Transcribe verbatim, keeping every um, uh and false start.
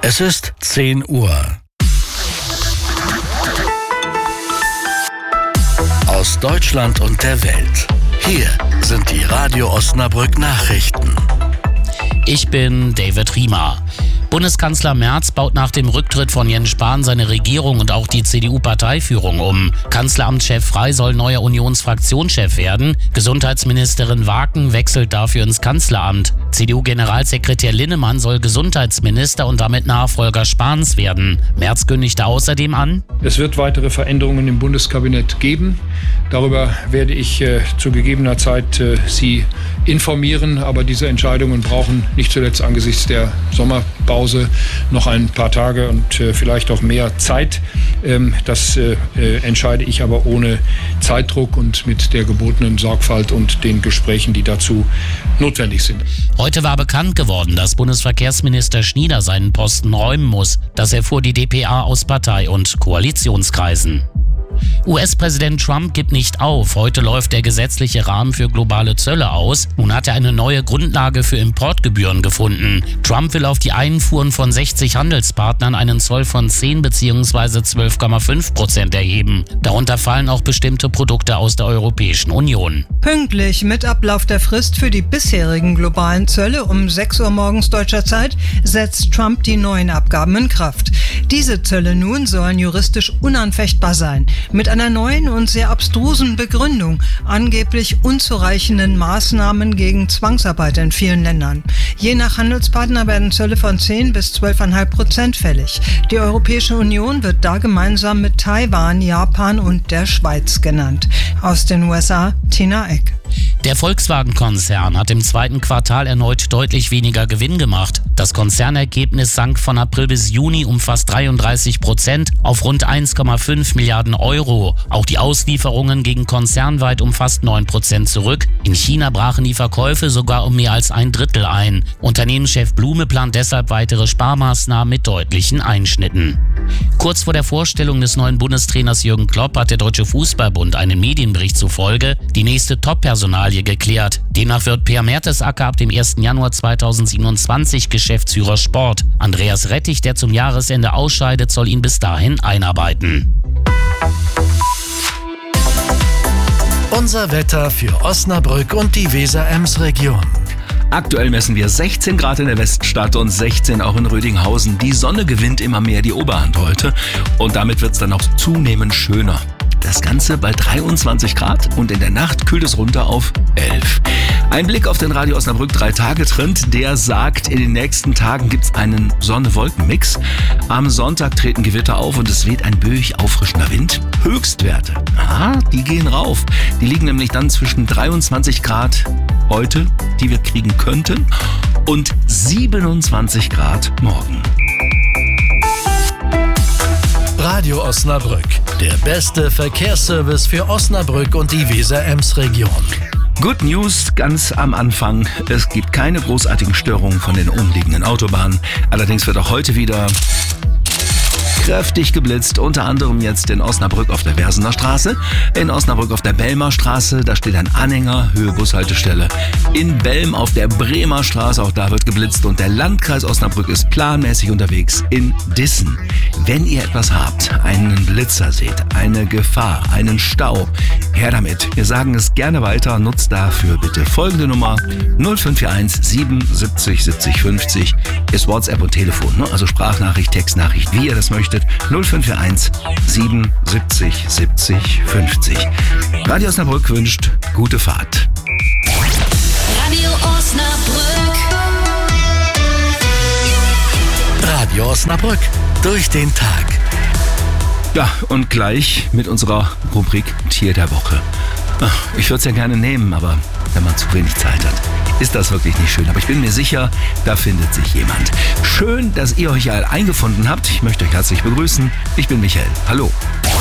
Es ist zehn Uhr. Aus Deutschland und der Welt. Hier sind die Radio Osnabrück Nachrichten. Ich bin David Riemer. Bundeskanzler Merz baut nach dem Rücktritt von Jens Spahn seine Regierung und auch die C D U-Parteiführung um. Kanzleramtschef Frey soll neuer Unionsfraktionschef werden. Gesundheitsministerin Waken wechselt dafür ins Kanzleramt. C D U-Generalsekretär Linnemann soll Gesundheitsminister und damit Nachfolger Spahns werden. Merz kündigte außerdem an: Es wird weitere Veränderungen im Bundeskabinett geben. Darüber werde ich äh, zu gegebener Zeit äh, Sie informieren. Aber diese Entscheidungen brauchen nicht zuletzt angesichts der Sommerpause noch ein paar Tage und äh, vielleicht auch mehr Zeit. Ähm, das äh, äh, entscheide ich aber ohne Zeitdruck und mit der gebotenen Sorgfalt und den Gesprächen, die dazu notwendig sind. Heute war bekannt geworden, dass Bundesverkehrsminister Schnieder seinen Posten räumen muss. Das erfuhr die D P A aus Partei- und Koalitionskreisen. U S-Präsident Trump gibt nicht auf. Heute läuft der gesetzliche Rahmen für globale Zölle aus. Nun hat er eine neue Grundlage für Importgebühren gefunden. Trump will auf die Einfuhren von sechzig Handelspartnern einen Zoll von zehn bzw. zwölf Komma fünf Prozent erheben. Darunter fallen auch bestimmte Produkte aus der Europäischen Union. Pünktlich mit Ablauf der Frist für die bisherigen globalen Zölle um sechs Uhr morgens deutscher Zeit setzt Trump die neuen Abgaben in Kraft. Diese Zölle nun sollen juristisch unanfechtbar sein. Mit einer neuen und sehr abstrusen Begründung, angeblich unzureichenden Maßnahmen gegen Zwangsarbeit in vielen Ländern. Je nach Handelspartner werden Zölle von zehn bis zwölf Komma fünf Prozent fällig. Die Europäische Union wird da gemeinsam mit Taiwan, Japan und der Schweiz genannt. Aus den U S A, Tina Eck. Der Volkswagen-Konzern hat im zweiten Quartal erneut deutlich weniger Gewinn gemacht. Das Konzernergebnis sank von April bis Juni um fast dreiunddreißig Prozent auf rund eins Komma fünf Milliarden Euro. Auch die Auslieferungen gingen konzernweit um fast neun Prozent zurück. In China brachen die Verkäufe sogar um mehr als ein Drittel ein. Unternehmenschef Blume plant deshalb weitere Sparmaßnahmen mit deutlichen Einschnitten. Kurz vor der Vorstellung des neuen Bundestrainers Jürgen Klopp hat der Deutsche Fußballbund einen Medienbericht zufolge die nächste Top-Personalie geklärt. Demnach wird Per Mertesacker ab dem ersten Januar zweitausendsiebenundzwanzig Geschäftsführer Sport. Andreas Rettich, der zum Jahresende ausscheidet, soll ihn bis dahin einarbeiten. Unser Wetter für Osnabrück und die Weser-Ems-Region. Aktuell messen wir sechzehn Grad in der Weststadt und sechzehn auch in Rödinghausen. Die Sonne gewinnt immer mehr die Oberhand heute und damit wird es dann auch zunehmend schöner. Das Ganze bei dreiundzwanzig Grad und in der Nacht kühlt es runter auf elf. Ein Blick auf den Radio Osnabrück drei Tage Trend, der sagt, in den nächsten Tagen gibt es einen Sonne-Wolken-Mix. Am Sonntag treten Gewitter auf und es weht ein böig auffrischender Wind. Höchstwerte, aha, die gehen rauf. Die liegen nämlich dann zwischen dreiundzwanzig Grad heute, die wir kriegen könnten, und siebenundzwanzig Grad morgen. Radio Osnabrück, der beste Verkehrsservice für Osnabrück und die Weser-Ems-Region. Good News ganz am Anfang. Es gibt keine großartigen Störungen von den umliegenden Autobahnen. Allerdings wird auch heute wieder kräftig geblitzt, unter anderem jetzt in Osnabrück auf der Versener Straße, in Osnabrück auf der Belmer Straße, da steht ein Anhänger, Höhe Bushaltestelle. In Belm auf der Bremer Straße, auch da wird geblitzt und der Landkreis Osnabrück ist planmäßig unterwegs in Dissen. Wenn ihr etwas habt, einen Blitzer seht, eine Gefahr, einen Stau, her damit. Wir sagen es gerne weiter, nutzt dafür bitte folgende Nummer null fünf vier eins siebenundsiebzig siebzig fünfzig ist WhatsApp und Telefon, ne? Also Sprachnachricht, Textnachricht, wie ihr das möchtet. null fünf vier eins siebenundsiebzig siebzig fünfzig. Radio Osnabrück wünscht gute Fahrt. Radio Osnabrück. Radio Osnabrück, durch den Tag. Ja, und gleich mit unserer Rubrik Tier der Woche. Ich würde es ja gerne nehmen, aber wenn man zu wenig Zeit hat, ist das wirklich nicht schön. Aber ich bin mir sicher, da findet sich jemand. Schön, dass ihr euch alle eingefunden habt. Ich möchte euch herzlich begrüßen. Ich bin Michael. Hallo.